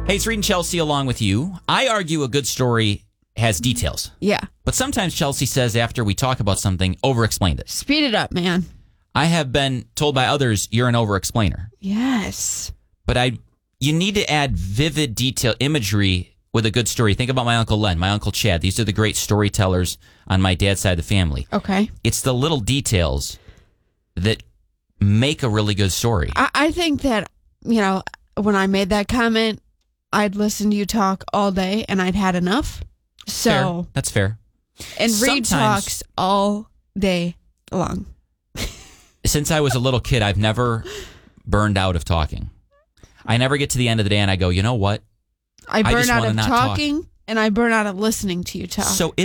Hey, it's Reed and Chelsea along with you. I argue a good story has details. Yeah. But sometimes Chelsea says after we talk about something, over-explain it. Speed it up, man. I have been told by others you're an over-explainer. Yes. But you need to add vivid detail imagery with a good story. Think about my Uncle Len, my Uncle Chad. These are the great storytellers on my dad's side of the family. Okay. It's the little details that make a really good story. I think that, when I made that comment, I'd listen to you talk all day and I'd had enough. So Fair. That's fair. And Reed Sometimes- talks all day long. Since I was a little kid, I've never burned out of talking. I never get to the end of the day and I go, you know what? I burn just out wanna of not talk. talking and I burn out of listening to you talk. So